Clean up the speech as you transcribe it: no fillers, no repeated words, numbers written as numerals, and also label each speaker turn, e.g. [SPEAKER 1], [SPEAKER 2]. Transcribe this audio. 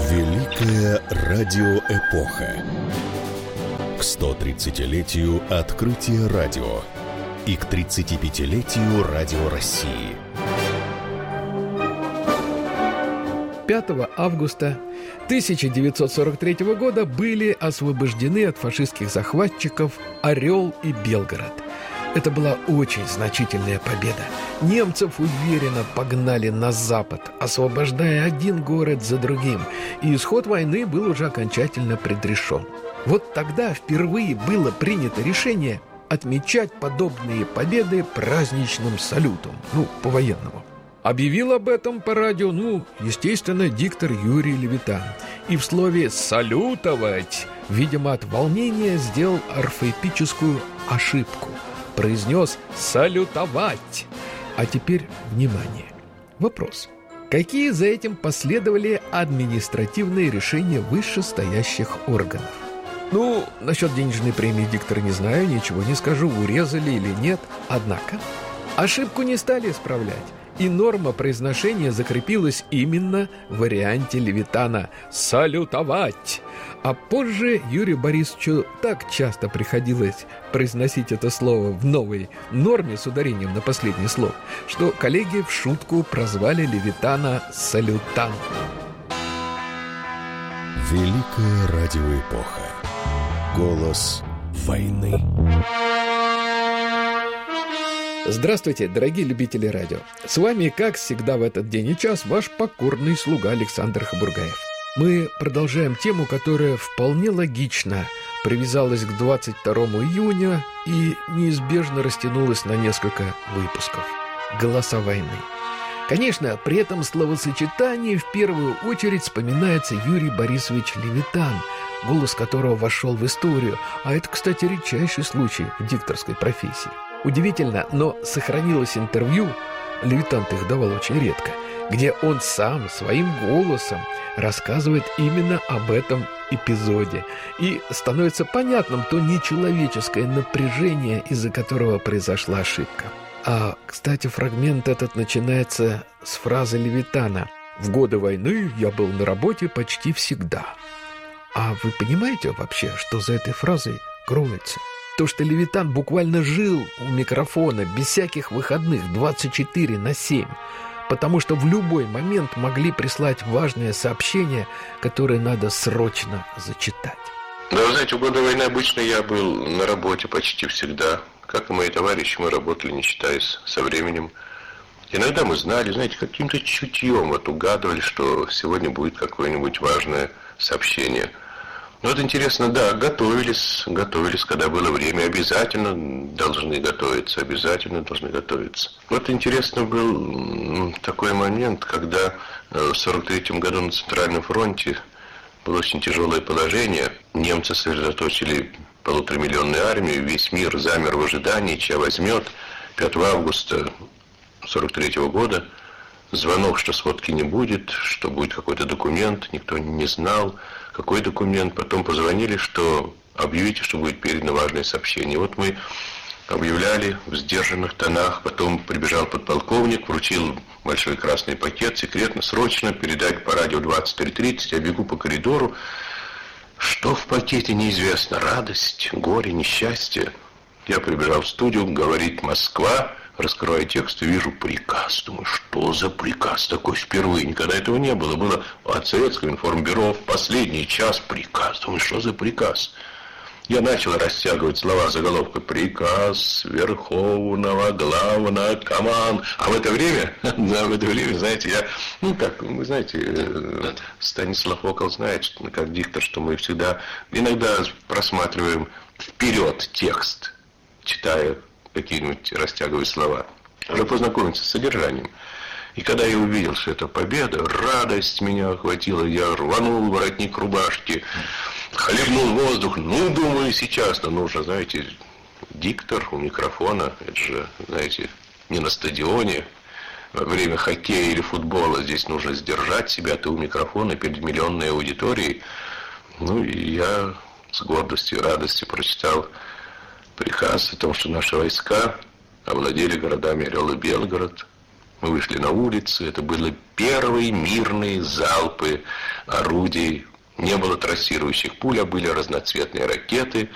[SPEAKER 1] Великая радиоэпоха. К 130-летию открытия радио и к 35-летию Радио России.
[SPEAKER 2] 5 августа 1943 года были освобождены от фашистских захватчиков Орел и Белгород. Это была очень значительная победа. Немцев уверенно погнали на запад, освобождая один город за другим, и исход войны был уже окончательно предрешен. Вот тогда впервые было принято решение отмечать подобные победы праздничным салютом, по-военному. Объявил об этом по радио, естественно, диктор Юрий Левитан. И в слове «салютовать», видимо, от волнения сделал орфоэпическую ошибку. Произнес «салютовать». А теперь внимание. Вопрос. Какие за этим последовали административные решения вышестоящих органов? Насчет денежной премии диктора не знаю, ничего не скажу, урезали или нет. Однако ошибку не стали исправлять. И норма произношения закрепилась именно в варианте Левитана «салютовать». А позже Юрию Борисовичу так часто приходилось произносить это слово в новой норме с ударением на последний слог, что коллеги в шутку прозвали Левитана «салютан».
[SPEAKER 1] Великая радиоэпоха. Голос войны.
[SPEAKER 2] Здравствуйте, дорогие любители радио. С вами, как всегда в этот день и час, ваш покорный слуга Александр Хабургаев. Мы продолжаем тему, которая вполне логично привязалась к 22 июня и неизбежно растянулась на несколько выпусков. «Голоса войны». Конечно, при этом словосочетании в первую очередь вспоминается Юрий Борисович Левитан, голос которого вошел в историю, а это, кстати, редчайший случай в дикторской профессии. Удивительно, но сохранилось интервью, Левитан их давал очень редко, где он сам своим голосом рассказывает именно об этом эпизоде. И становится понятным то нечеловеческое напряжение, из-за которого произошла ошибка. Кстати, фрагмент этот начинается с фразы Левитана: «В годы войны я был на работе почти всегда». А вы понимаете вообще, что за этой фразой кроется? То, что Левитан буквально жил у микрофона без всяких выходных 24/7, потому что в любой момент могли прислать важное сообщение, которое надо срочно зачитать.
[SPEAKER 3] Да, вы знаете, в годы войны обычно я был на работе почти всегда. Как и мои товарищи, мы работали, не считаясь со временем. Иногда мы знали, каким-то чутьем угадывали, что сегодня будет какое-нибудь важное сообщение. Вот интересно, да, готовились, когда было время, обязательно должны готовиться. Вот интересно был такой момент, когда в 1943 году на Центральном фронте было очень тяжелое положение. Немцы сосредоточили 1,5-миллионную армию, весь мир замер в ожидании, чья возьмет. 5 августа 1943 года звонок, что сводки не будет, что будет какой-то документ, никто не знал, какой документ. Потом позвонили, что объявите, что будет передано важное сообщение. Вот мы объявляли в сдержанных тонах, потом прибежал подполковник, вручил большой красный пакет, секретно, срочно передать по радио 23:30, я бегу по коридору. Что в пакете, неизвестно, радость, горе, несчастье. Я прибежал в студию, говорит «Москва», раскрываю текст и вижу приказ. Думаю, что за приказ такой впервые? Никогда этого не было. Было от Советского информбюро в последний час приказ. Думаю, что за приказ? Я начал растягивать слова заголовка «Приказ Верховного Главного Команд». А в это время, знаете, я, вы знаете, Станислав Окол знает, как диктор, что мы всегда иногда просматриваем вперед текст, читая какие-нибудь, растягивая слова, чтобы познакомиться с содержанием. И когда я увидел, что это победа, радость меня охватила, я рванул воротник рубашки, хлебнул воздух. Думаю, сейчас нужно, диктор у микрофона. Это же, не на стадионе. Во время хоккея или футбола здесь нужно сдержать себя. Ты у микрофона перед миллионной аудиторией. И я с гордостью и радостью прочитал приказ о том, что наши войска овладели городами Орел и Белгород. Мы вышли на улицы. Это были первые мирные залпы орудий, не было трассирующих пуль, а были разноцветные ракеты.